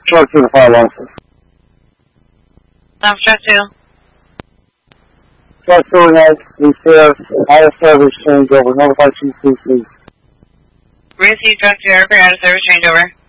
Truck 2 to 516. Truck 2. Truck 2 has repairs, auto service changeover, notify Chief, please. Receive Truck 2, repair auto service changeover.